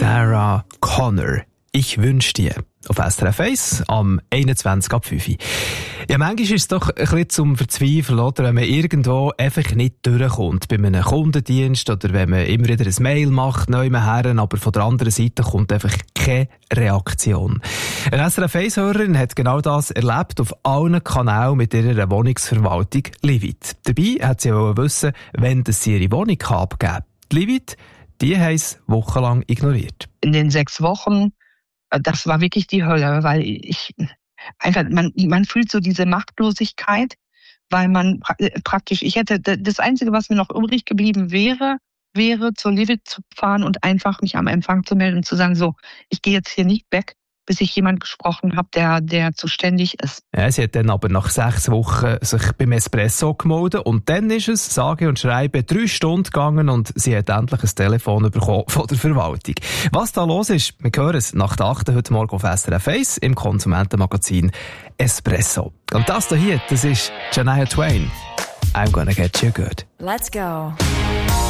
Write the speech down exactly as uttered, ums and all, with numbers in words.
Sarah Connor. Ich wünsche dir. Auf S R F eins am einundzwanzig ab fünf Uhr. Ja, manchmal ist es doch ein bisschen zum Verzweifeln, oder? Wenn man irgendwo einfach nicht durchkommt. Bei einem Kundendienst oder wenn man immer wieder ein Mail macht, neu her, aber von der anderen Seite kommt einfach keine Reaktion. Eine S R F eins-Hörerin hat genau das erlebt auf allen Kanälen mit ihrer Wohnungsverwaltung Livit. Dabei hat sie auch wissen, wenn sie ihre Wohnung abgeben kann. Die Livit, die haben es wochenlang ignoriert. In den sechs Wochen das war wirklich die Hölle, weil ich einfach, man, man fühlt so diese Machtlosigkeit, weil man praktisch, ich hätte, das Einzige, was mir noch übrig geblieben wäre, wäre zur Livit zu fahren und einfach mich am Empfang zu melden und zu sagen, so, ich gehe jetzt hier nicht weg, bis ich jemand gesprochen habe, der, der zuständig ist. Ja, sie hat dann aber nach sechs Wochen sich beim Espresso gemeldet und dann ist es, sage und schreibe, drei Stunden gegangen und sie hat endlich ein Telefon bekommen von der Verwaltung. Was da los ist, wir hören es nach der achten heute Morgen auf S R F eins im Konsumentenmagazin Espresso. Und das hier, das ist Shania Twain. I'm gonna get you good. Let's go.